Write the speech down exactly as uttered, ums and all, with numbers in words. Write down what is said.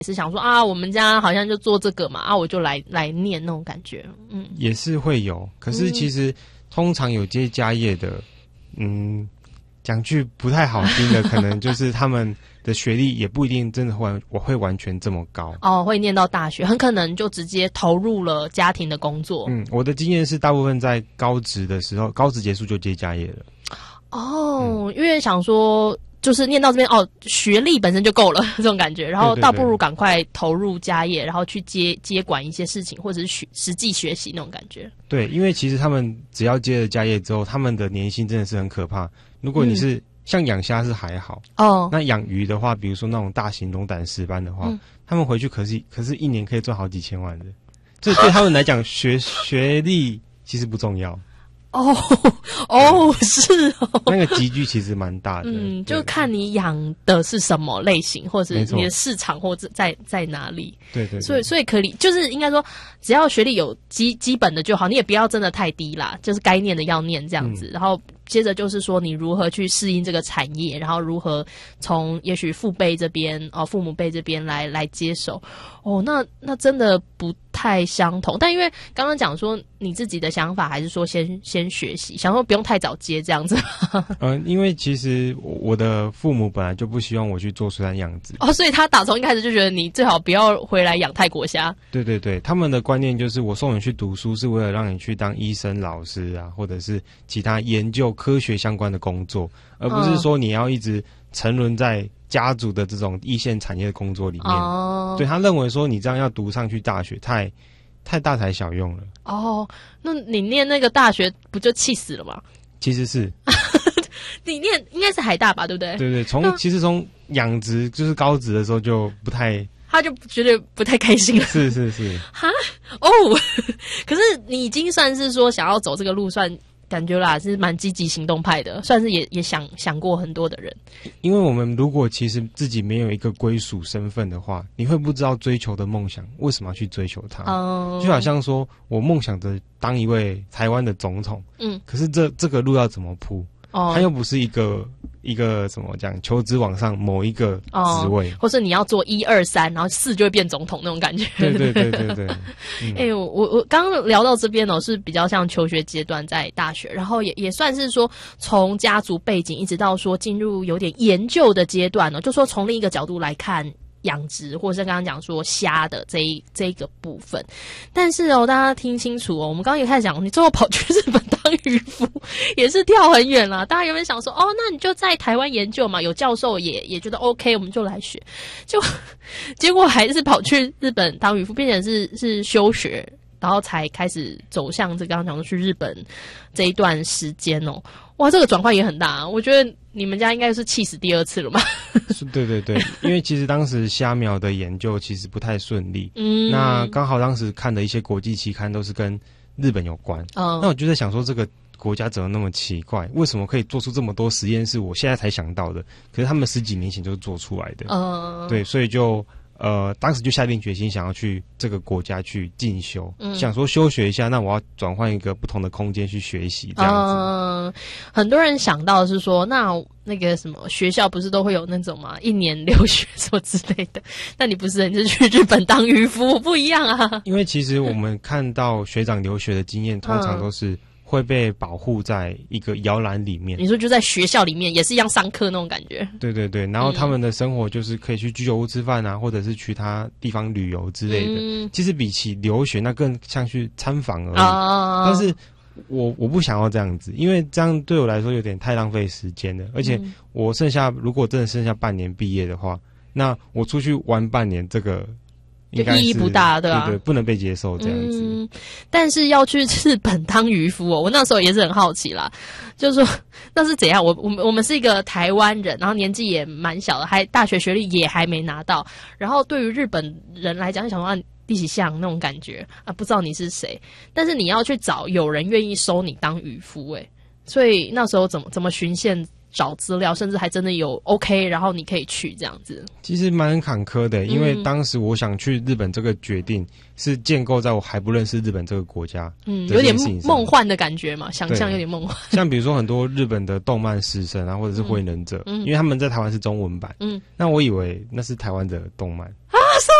是想说啊，我们家好像就做这个嘛，啊，我就来来念那种感觉。嗯， 也是会有，可是其实、嗯、通常有接家业的，嗯，讲句不太好听的，可能就是他们的学历也不一定真的会我会完全这么高哦，会念到大学，很可能就直接投入了家庭的工作。 嗯，我的经验是大部分在高职的时候，高职结束就接家业了。 哦、嗯，因为想说。就是念到这边哦，学历本身就够了这种感觉，然后倒不如赶快投入家业，然后去接接管一些事情，或者是学实际学习那种感觉。 对，因为其实他们只要接了家业之后，他们的年薪真的是很可怕。如果你是、嗯、像养虾是还好哦，那养鱼的话，比如说那种大型龙胆石斑的话、嗯，他们回去可是可是一年可以赚好几千万的。这对他们来讲，学学历其实不重要。 哦哦，是哦， 那个集聚其实蛮大的， 嗯，就看你养的是什么类型，或者你的市场或者在在哪里， 对 对, 对， 所以所以可以，就是应该说，只要学历有基基本的就好，你也不要真的太低啦，就是该念的要念这样子，嗯、然后接着就是说你如何去适应这个产业，然后如何从也许父辈这边哦父母辈这边来来接手，哦，那那真的不太相同，但因为刚刚讲说你自己的想法，还是说先先学习，想说不用太早接这样子。 嗯、呃，因为其实我的父母本来就不希望我去做水产养殖哦，所以他打从一开始就觉得你最好不要回来养泰国虾。 对对对，他们的观念就是我送你去读书是为了让你去当医生、老师啊，或者是其他研究科学相关的工作，而不是说你要一直沉沦在家族的这种一线产业的工作里面。哦，对，他认为说你这样要读上去大学太太大材小用了。哦， 那你念那个大学不就气死了吗？ 其实是你念应该是海大吧，对不对？ 对对，从其实从养殖就是高职的时候就不太， 他就觉得不太开心了。 是是是， 哈哦，可是你已经算是说想要走这个路算。感觉啦是蛮积极行动派的，算是也也想想过很多的人。 因为我们如果其实自己没有一个归属身份的话，你会不知道追求的梦想为什么要去追求它。嗯，就好像说我梦想着当一位台湾的总统，嗯，可是这这个路要怎么铺？哦，它又不是一个一个怎么讲求职网上某一个职位， 哦，或是你要做一二三，然后四就会变总统那种感觉。 对对对对对。哎、 嗯欸，我我刚刚聊到这边哦，是比较像求学阶段在大学，然后也也算是说从家族背景一直到说进入有点研究的阶段哦，就说从另一个角度来看。养殖，或者是刚刚讲说虾的这一这一个部分，但是哦，大家听清楚哦，我们刚刚也开始讲，你最后跑去日本当渔夫，也是跳很远啦。大家有没有想说，哦，那你就在台湾研究嘛，有教授也也觉得 OK， 我们就来学，就结果还是跑去日本当渔夫，并且是是休学，然后才开始走向这刚刚讲的去日本这一段时间哦。哇，这个转换也很大，我觉得你们家应该是气死第二次了吧？ 对对对，因为其实当时虾苗的研究其实不太顺利，嗯，那刚好当时看的一些国际期刊都是跟日本有关，哦，那我就在想说这个国家怎么那么奇怪，为什么可以做出这么多实验是我现在才想到的，可是他们十几年前就做出来的，嗯，对，所以就呃，当时就下定决心想要去这个国家去进修，嗯，想说休学一下，那我要转换一个不同的空间去学习，这样子。嗯， 很多人想到的是说，那那个什么学校不是都会有那种嘛，一年留学什么之类的？那你不是，你是去日本当渔夫，不一样啊。 因为其实我们看到学长留学的经验，通常都是会被保护在一个摇篮里面。 你说就在学校里面也是一样上课那种感觉。 对对对，然后他们的生活就是可以去居酒屋吃饭啊，或者是去他地方旅游之类的。嗯，其实比起留学，那更像去参访而已。哦，但是我我不想要这样子，因为这样对我来说有点太浪费时间了。而且我剩下如果真的剩下半年毕业的话，那我出去玩半年，这个就意义不大，对吧？ 对对，不能被接受这样子。 嗯，但是要去日本当渔夫哦，我那时候也是很好奇啦，就是说那是怎样？我我们我们是一个台湾人，然后年纪也蛮小的，还大学学历也还没拿到，然后对于日本人来讲，想说啊，一起像那种感觉啊，不知道你是谁，但是你要去找有人愿意收你当渔夫，诶，所以那时候怎么怎么循线找资料，甚至还真的有 OK， 然后你可以去这样子。其实蛮坎坷的，因为当时我想去日本这个决定是建构在我还不认识日本这个国家，嗯，有点梦幻的感觉嘛，想象有点梦幻。像比如说很多日本的动漫师生啊，或者是火影忍者，嗯，因为他们在台湾是中文版，嗯，那我以为那是台湾的动漫啊，